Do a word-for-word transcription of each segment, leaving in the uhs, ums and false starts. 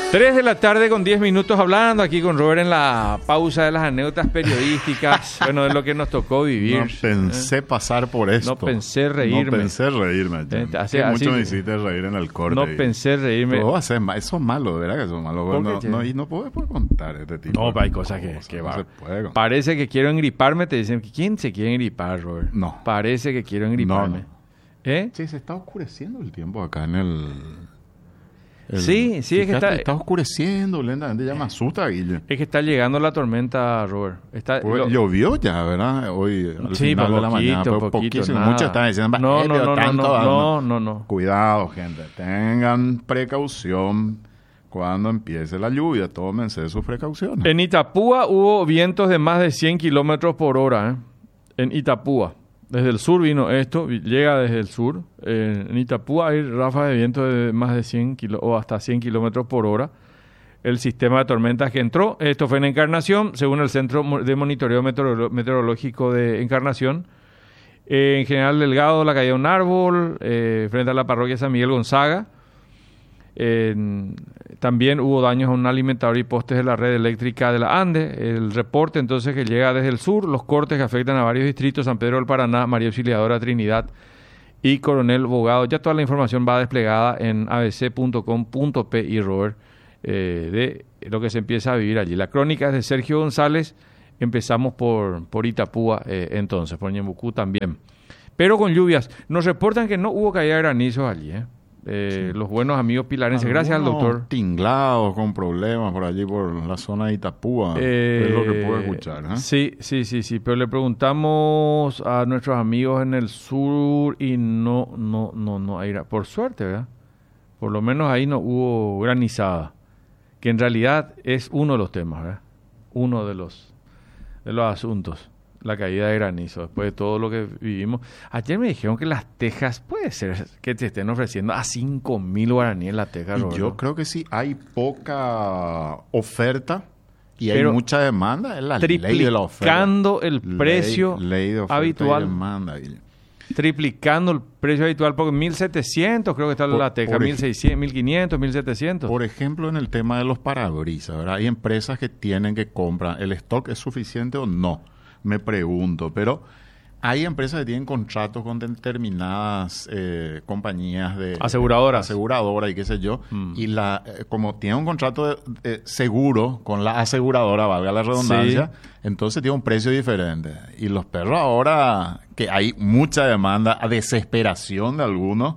tres de la tarde con diez minutos hablando aquí con Robert en la pausa de las anécdotas periodísticas. Bueno, de lo que nos tocó vivir. No pensé ¿eh? pasar por esto. No pensé reírme. No pensé reírme. ¿Eh? Así, así, así, mucho me hiciste reír en el corte. No y... pensé reírme. Todo va a ser mal. Eso es malo, de verdad que eso es malo. No, no, y no puedo, puedo contar este tipo. No, hay cosas que, que no va. se puede contar. Parece que quiero engriparme. Te dicen, ¿quién se quiere engripar, Robert? No. Parece que quiero engriparme. No, no. ¿Eh? Sí, se está oscureciendo el tiempo acá en el... El, sí, sí, es que está... Está oscureciendo, lentamente, ya me asusta, Guille. Es que está llegando la tormenta, Robert. Está, pues, lo... Llovió ya, ¿verdad? Hoy, al sí, final poquito, de la mañana, pero poquito, poquísimo. nada. Muchos están diciendo, no, eh, no, pero no, tanto, no, no, no, no, no. Cuidado, gente. Tengan precaución cuando empiece la lluvia. Tómense sus precauciones. En Itapúa hubo vientos de más de cien kilómetros por hora, ¿eh? En Itapúa. Desde el sur vino esto, llega desde el sur. Eh, en Itapúa hay ráfagas de viento de más de cien kilo, o hasta cien kilómetros por hora. El sistema de tormentas que entró, esto fue en Encarnación, según el Centro de Monitoreo Meteorolo- Meteorológico de Encarnación. Eh, en General Delgado, la caída de un árbol, eh, frente a la parroquia San Miguel Gonzaga. Eh, también hubo daños a un alimentador y postes de la red eléctrica de la ANDE. El reporte entonces que llega desde el sur, los cortes que afectan a varios distritos, San Pedro del Paraná, María Auxiliadora, Trinidad y Coronel Bogado. Ya toda la información va desplegada en a b c punto com punto p y, Robert, eh, de lo que se empieza a vivir allí. La crónica es de Sergio González. Empezamos por, por Itapúa eh, entonces, por Ñembucú también. Pero con lluvias. Nos reportan que no hubo caída de granizos allí, ¿eh? Eh, sí. Los buenos amigos pilarenses, gracias al doctor. Tinglados con problemas por allí, por la zona de Itapúa, eh, es lo que puedo escuchar, ¿eh? Sí, sí, sí, sí, pero le preguntamos a nuestros amigos en el sur y no, no, no, no, ahí, por suerte, ¿verdad? Por lo menos ahí no hubo granizada, que en realidad es uno de los temas, ¿verdad? Uno de los, de los asuntos. La caída de granizo, después de todo lo que vivimos. Ayer me dijeron que las tejas, puede ser que te estén ofreciendo a cinco mil guaraníes la teja, y Roberto. Yo creo que sí, hay poca oferta y pero hay mucha demanda. Es la ley de la oferta. Triplicando el precio ley, ley de habitual. Y demanda. Triplicando el precio habitual, porque mil setecientos creo que está por, la teja, mil seiscientos, mil quinientos, mil setecientos. Por ejemplo, en el tema de los parabrisas, ¿verdad? Hay empresas que tienen que comprar. ¿El stock es suficiente o no? Me pregunto, pero hay empresas que tienen contratos con determinadas eh, compañías de aseguradoras, aseguradoras y qué sé yo, mm. y la eh, como tiene un contrato de, de seguro con la aseguradora, valga la redundancia, sí. Entonces tiene un precio diferente. Y los perros ahora, que hay mucha demanda, a desesperación de algunos,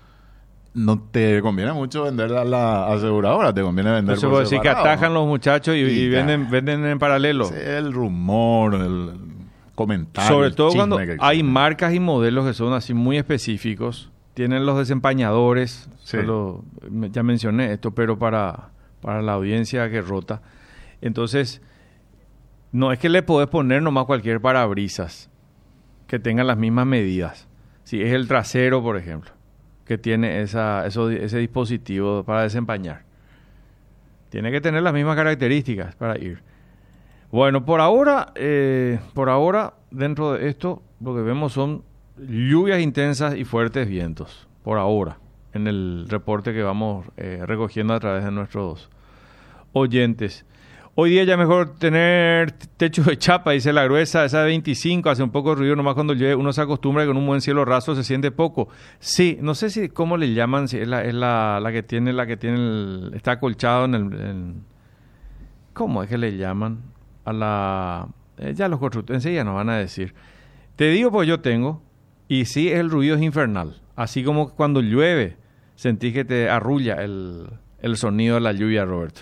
no te conviene mucho vender a la aseguradora, te conviene vender Eso por decir que atajan ¿no? los muchachos y, y, y venden, venden en paralelo. Sí, el rumor, el comentario. Sobre todo cuando hay marcas y modelos que son así muy específicos. Tienen los desempañadores, sí. Solo, ya mencioné esto, pero para, para la audiencia que rota. Entonces, no es que le podés poner nomás cualquier parabrisas que tengan las mismas medidas. Si es el trasero, por ejemplo, que tiene esa, eso, ese dispositivo para desempañar. Tiene que tener las mismas características para ir. Bueno, por ahora, eh, por ahora, dentro de esto, lo que vemos son lluvias intensas y fuertes vientos. Por ahora, en el reporte que vamos eh, recogiendo a través de nuestros oyentes. Hoy día ya mejor tener techo de chapa, dice la gruesa, esa de veinticinco, hace un poco de ruido, nomás cuando llueve uno se acostumbra y con un buen cielo raso se siente poco. Sí, no sé si cómo le llaman, si es la, es la, la que tiene, la que tiene, el, está acolchado en el, en, ¿cómo es que le llaman? A la, eh, ya los constructores enseguida nos van a decir. Te digo pues yo tengo, y sí, el ruido es infernal, así como cuando llueve, sentís que te arrulla el, el sonido de la lluvia, Roberto.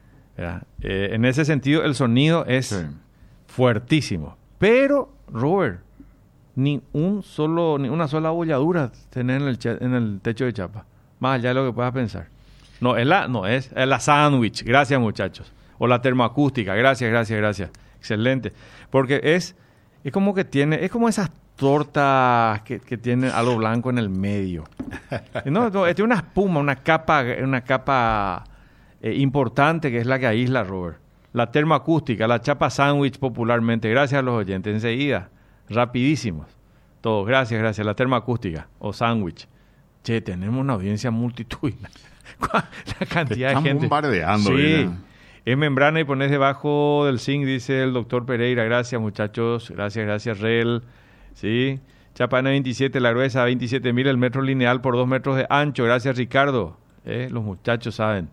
Eh, en ese sentido el sonido es sí. fuertísimo, pero Robert, ni un solo ni una sola bolladura tener en el, en el techo de chapa, más allá de lo que puedas pensar. No es la no es, es la sándwich, gracias muchachos, o la termoacústica, gracias, gracias, gracias, excelente, porque es es como que tiene, es como esas tortas que, que tienen algo blanco en el medio, no, no, tiene una espuma, una capa, una capa Eh, importante, que es la que aísla, Robert. La termoacústica, la chapa sándwich popularmente. Gracias a los oyentes. Enseguida, rapidísimos. Todos, gracias, gracias. La termoacústica o sándwich. Che, tenemos una audiencia multitudinaria. La cantidad Están de gente. bombardeando. Sí. Mira. Es membrana y pones debajo del zinc, dice el doctor Pereira. Gracias, muchachos. Gracias, gracias, Rel. Sí. Chapa N veintisiete, la gruesa, veintisiete mil el metro lineal por dos metros de ancho. Gracias, Ricardo. Eh, los muchachos saben.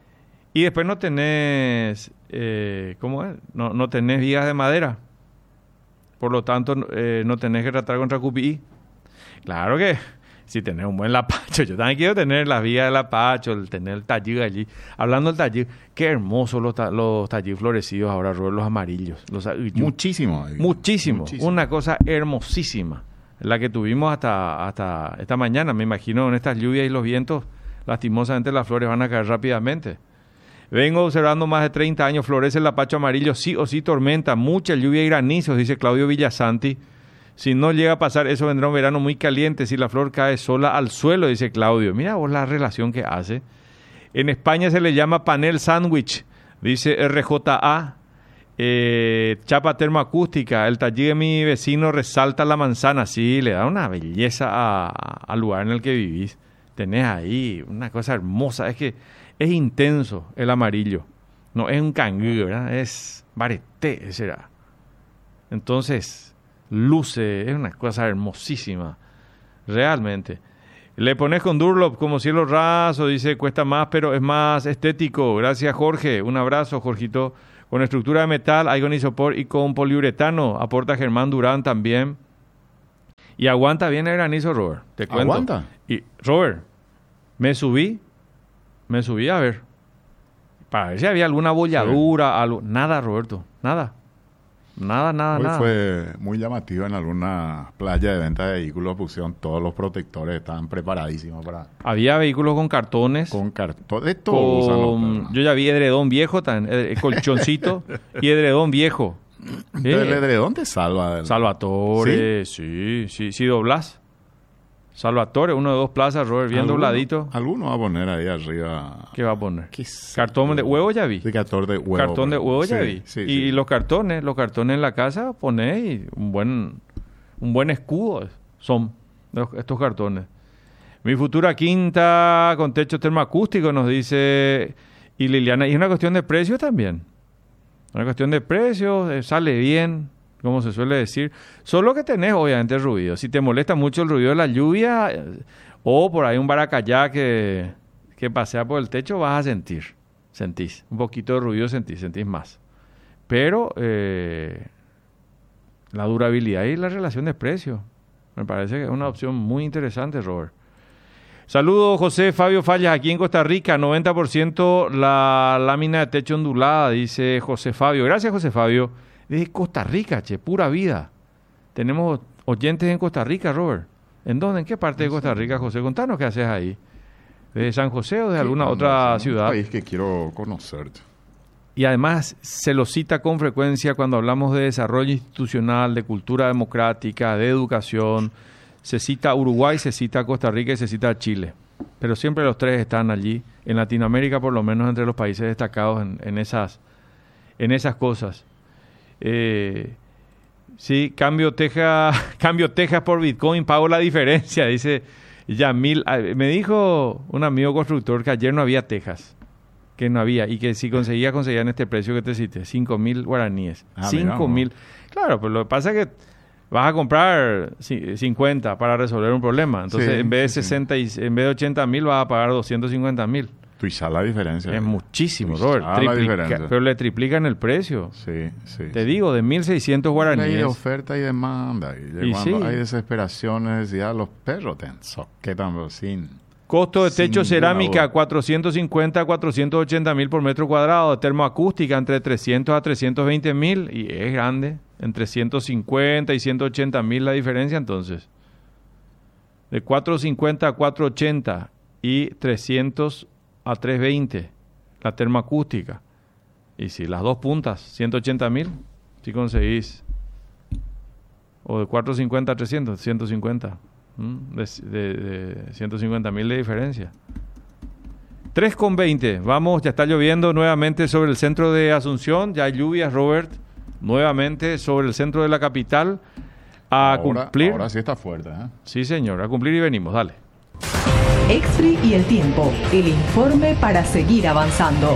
Y después no tenés, eh, ¿cómo es? No, no tenés vigas de madera. Por lo tanto, eh, no tenés que tratar contra Q P I. Claro que si tenés un buen lapacho, yo también quiero tener las vigas del lapacho, el tener el tallí allí. Hablando del tallí, qué hermosos los, ta los tallí florecidos ahora, Robert, los amarillos. Los, Muchísimo. Muchísimo. Muchísimo. Una cosa hermosísima. La que tuvimos hasta, hasta esta mañana, me imagino, en estas lluvias y los vientos, lastimosamente las flores van a caer rápidamente. Vengo observando más de treinta años, florece el lapacho amarillo, sí o sí tormenta, mucha lluvia y granizos, dice Claudio Villasanti. Si no llega a pasar eso, vendrá un verano muy caliente, si la flor cae sola al suelo, dice Claudio. Mira vos la relación que hace. En España se le llama panel sándwich, dice R J A. Eh, chapa termoacústica, el taller de mi vecino resalta la manzana, sí, le da una belleza a, a, al lugar en el que vivís. Tenés ahí una cosa hermosa, es que es intenso el amarillo, no es un cangú, ¿verdad? Es varieté, será. Entonces, luce, es una cosa hermosísima, realmente. Le pones con Durlop como cielo raso, dice, cuesta más, pero es más estético. Gracias, Jorge. Un abrazo, Jorgito. Con estructura de metal, hay con isopor y con poliuretano. Aporta Germán Durán también. Y aguanta bien el granizo, Robert. Te cuento. ¿Aguanta? Y, Robert, me subí, me subí a ver. Para ver si había alguna bolladura, algo. Nada, Roberto, nada. Nada, nada, Hoy nada. fue muy llamativo en alguna playa de venta de vehículos, pusieron todos los protectores, estaban preparadísimos para... Había vehículos con cartones. Con cartón, de todo usan los Con, perros. yo ya vi edredón viejo, tan, eh, colchoncito y edredón viejo. Pero Eh, el edredón te salva. Del... Salvatore, sí, sí, sí, doblás. Salvatore, uno de dos plazas, Robert, bien ¿Alguno? dobladito. Alguno va a poner ahí arriba. ¿Qué va a poner? ¿Qué sé Cartón yo? de huevo ya vi. De cartón de huevo. Cartón de pero- huevo ya sí, vi. sí, y sí. los cartones, los cartones en la casa, ponéis un buen, un buen escudo. Son los- estos cartones. Mi futura quinta con techo termoacústico, nos dice y Liliana. Y es una cuestión de precio también. Una cuestión de precio, eh, sale bien, como se suele decir. Solo que tenés, obviamente, ruido. Si te molesta mucho el ruido de la lluvia eh, o por ahí un baracayá que, que pasea por el techo, vas a sentir. Sentís. Un poquito de ruido sentís, sentís más. Pero eh, la durabilidad y la relación de precio me parece que es una opción muy interesante, Robert. Saludos, José Fabio Fallas, aquí en Costa Rica, noventa por ciento la lámina de techo ondulada, dice José Fabio. Gracias, José Fabio. Desde Costa Rica, che, pura vida. Tenemos oyentes en Costa Rica, Robert. ¿En dónde? ¿En qué parte de Costa Rica, José? Contanos qué haces ahí. ¿De San José o de alguna Sí, otra no, es ciudad? un país que quiero conocer. Y además se lo cita con frecuencia cuando hablamos de desarrollo institucional, de cultura democrática, de educación. Se cita Uruguay, se cita Costa Rica y se cita Chile. Pero siempre los tres están allí, en Latinoamérica por lo menos entre los países destacados en, en, esas, en esas cosas. Eh, sí, cambio Texas, cambio Texas por Bitcoin, pago la diferencia, dice Yamil. Ah, me dijo un amigo constructor que ayer no había Texas, que no había, y que si conseguía, conseguía en este precio que te cité, cinco mil guaraníes. Ah, mira, cinco mil. Claro, pero lo que pasa es que vas a comprar ci- cincuenta para resolver un problema. Entonces, Sí, en vez de sí, sí. sesenta y, en vez de ochenta mil, vas a pagar doscientos cincuenta mil. Tú ya la diferencia. Es muchísimo, Tú Robert. ya la Triplica- diferencia. pero le triplican el precio. Sí, sí. Te sí. digo, de mil seiscientos Ley guaraníes. de oferta y demanda. Y, Y cuando sí. hay desesperación, necesidad, los perros te ensoquetan sin... Costo de Sin techo ninguna cerámica, duda. cuatrocientos cincuenta a cuatrocientos ochenta mil por metro cuadrado. Termoacústica, entre trescientos a trescientos veinte mil. Y es grande. Entre ciento cincuenta y ciento ochenta mil la diferencia, entonces. De cuatrocientos cincuenta a cuatrocientos ochenta y trescientos a trescientos veinte. La termoacústica. Y si las dos puntas, ciento ochenta mil, si conseguís. O de cuatrocientos cincuenta a trescientos, ciento cincuenta. ¿Mm? De, de, de ciento cincuenta mil de diferencia. tres con veinte. Vamos, ya está lloviendo nuevamente sobre el centro de Asunción. Ya hay lluvias, Robert. Nuevamente sobre el centro de la capital. A ahora, cumplir. Ahora sí está fuerte, ¿eh? Sí, señor. A cumplir y venimos. Dale. Exfree y el tiempo, el informe para seguir avanzando.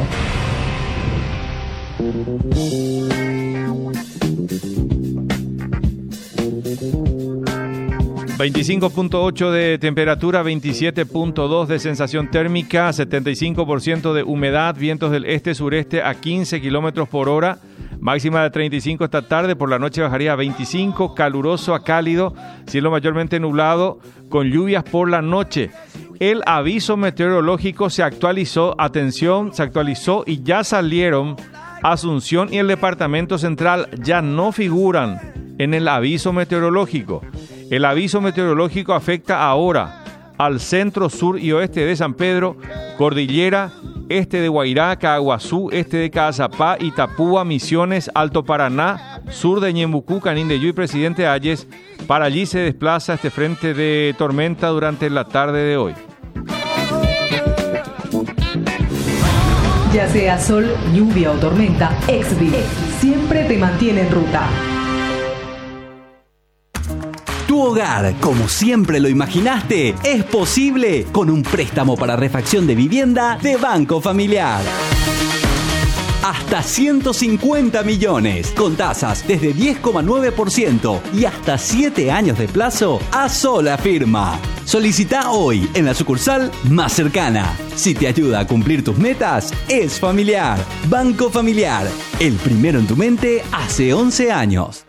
veinticinco punto ocho de temperatura, veintisiete punto dos de sensación térmica, setenta y cinco por ciento de humedad, vientos del este-sureste a quince kilómetros por hora, máxima de treinta y cinco esta tarde, por la noche bajaría a veinticinco, caluroso a cálido, cielo mayormente nublado, con lluvias por la noche. El aviso meteorológico se actualizó, atención, se actualizó y ya salieron. Asunción y el Departamento Central ya no figuran en el aviso meteorológico. El aviso meteorológico afecta ahora al centro, sur y oeste de San Pedro, Cordillera, este de Guairá, Caguazú, este de Caazapá, Itapúa, Misiones, Alto Paraná, sur de Ñembucú, Canindeyú y Presidente Hayes. Para allí se desplaza este frente de tormenta durante la tarde de hoy. Ya sea sol, lluvia o tormenta, Exfree siempre te mantiene en ruta. Tu hogar, como siempre lo imaginaste, es posible con un préstamo para refacción de vivienda de Banco Familiar. Hasta ciento cincuenta millones, con tasas desde diez coma nueve por ciento y hasta siete años de plazo a sola firma. Solicita hoy en la sucursal más cercana. Si te ayuda a cumplir tus metas, es Familiar. Banco Familiar, el primero en tu mente hace once años.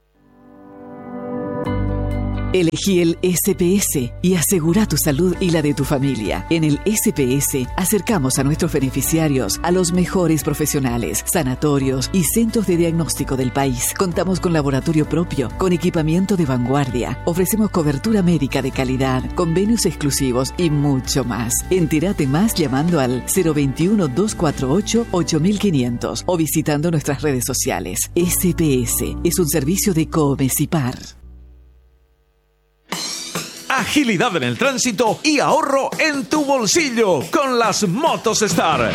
Elegí el S P S y asegura tu salud y la de tu familia. En el S P S acercamos a nuestros beneficiarios a los mejores profesionales, sanatorios y centros de diagnóstico del país. Contamos con laboratorio propio, con equipamiento de vanguardia. Ofrecemos cobertura médica de calidad, convenios exclusivos y mucho más. Entérate más llamando al cero veintiuno, doscientos cuarenta y ocho, ocho mil quinientos o visitando nuestras redes sociales. S P S es un servicio de Comesipar. Agilidad en el tránsito y ahorro en tu bolsillo con las Motos Star.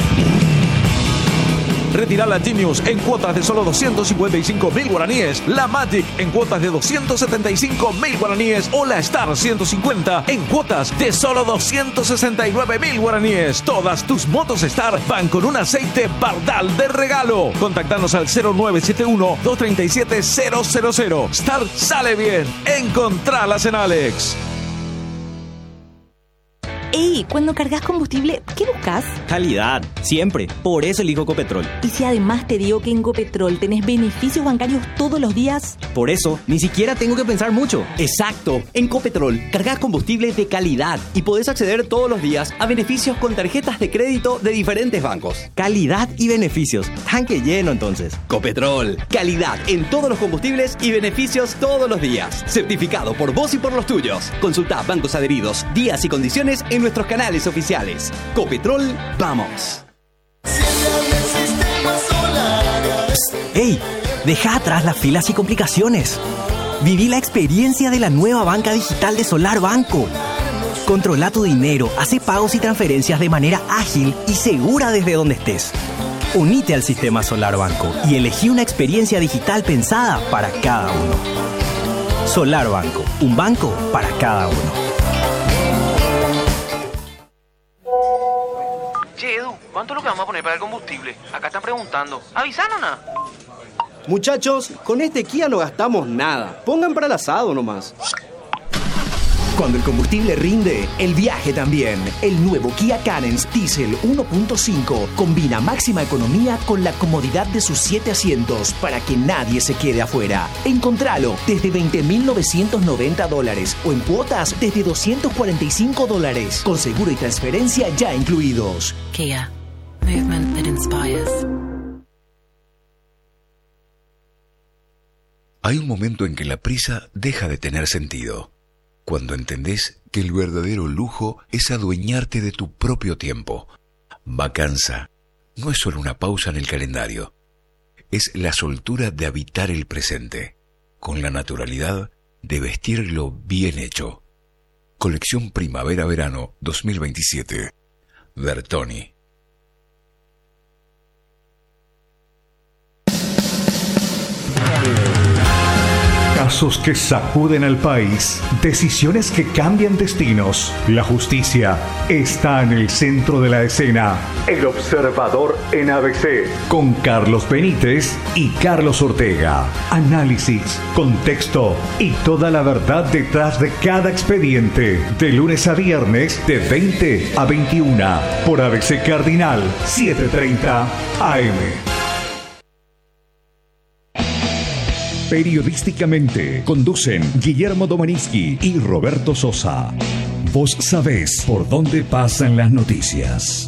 Retira la Genius en cuotas de solo doscientos cincuenta y cinco mil guaraníes, la Magic en cuotas de doscientos setenta y cinco mil guaraníes o la Star ciento cincuenta en cuotas de solo doscientos sesenta y nueve mil guaraníes. Todas tus Motos Star van con un aceite Bardal de regalo. Contactanos al cero nueve siete uno, dos tres siete, cero cero cero. Star sale bien. Encontralas en Alex. Ey, cuando cargas combustible, ¿qué buscas? Calidad, siempre. Por eso elijo Copetrol. Y si además te digo que en Copetrol tenés beneficios bancarios todos los días. Por eso, ni siquiera tengo que pensar mucho. Exacto. En Copetrol, cargas combustible de calidad y podés acceder todos los días a beneficios con tarjetas de crédito de diferentes bancos. Calidad y beneficios. Tanque lleno, entonces. Copetrol. Calidad en todos los combustibles y beneficios todos los días. Certificado por vos y por los tuyos. Consulta bancos adheridos, días y condiciones en nuestros canales oficiales. Copetrol, vamos. ¡Ey! Deja atrás las filas y complicaciones. Viví la experiencia de la nueva banca digital de Solar Banco. Controla tu dinero, hace pagos y transferencias de manera ágil y segura desde donde estés. Unite al sistema Solar Banco y elegí una experiencia digital pensada para cada uno. Solar Banco, un banco para cada uno. Che, Edu, ¿cuánto es lo que vamos a poner para el combustible? Acá están preguntando. ¿Avisaron nada? Muchachos, con este Kia no gastamos nada. Pongan para el asado nomás. Cuando el combustible rinde, el viaje también. El nuevo Kia Carens Diesel uno punto cinco combina máxima economía con la comodidad de sus siete asientos para que nadie se quede afuera. Encontralo desde veinte mil novecientos noventa dólares o en cuotas desde doscientos cuarenta y cinco dólares, con seguro y transferencia ya incluidos. Kia. Movement that inspires. Hay un momento en que la prisa deja de tener sentido. Cuando entendés que el verdadero lujo es adueñarte de tu propio tiempo. Vacanza no es solo una pausa en el calendario. Es la soltura de habitar el presente, con la naturalidad de vestirlo bien hecho. Colección Primavera-Verano dos mil veintisiete. Bertoni. casos que sacuden al país, decisiones que cambian destinos. La justicia está en el centro de la escena. El Observador en A B C, con Carlos Benítez y Carlos Ortega. Análisis, contexto y toda la verdad detrás de cada expediente. De lunes a viernes, de veinte a veintiuna, por A B C Cardinal setecientos treinta A M. Periodísticamente conducen Guillermo Domaniski y Roberto Sosa. Vos sabés por dónde pasan las noticias.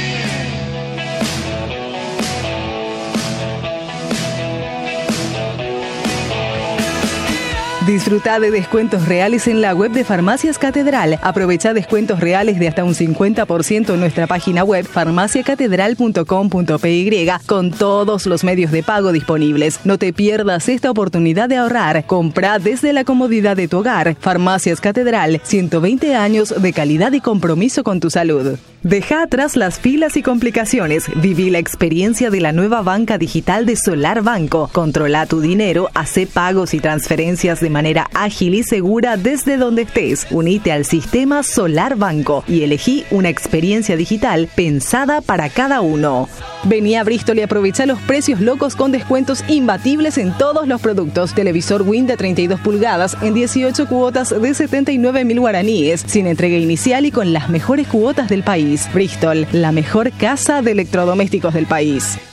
Disfruta de descuentos reales en la web de Farmacias Catedral. Aprovecha descuentos reales de hasta un cincuenta por ciento en nuestra página web farmacia catedral punto com punto p y con todos los medios de pago disponibles. No te pierdas esta oportunidad de ahorrar. Compra desde la comodidad de tu hogar. Farmacias Catedral, ciento veinte años de calidad y compromiso con tu salud. Deja atrás las filas y complicaciones. Viví la experiencia de la nueva banca digital de Solar Banco. Controla tu dinero, hace pagos y transferencias de manera ágil y segura desde donde estés. Unite al sistema Solar Banco y elegí una experiencia digital pensada para cada uno. Vení a Bristol y aprovecha los precios locos con descuentos imbatibles en todos los productos. Televisor Win de treinta y dos pulgadas en dieciocho cuotas de setenta y nueve mil guaraníes, sin entrega inicial y con las mejores cuotas del país. Bristol, la mejor casa de electrodomésticos del país.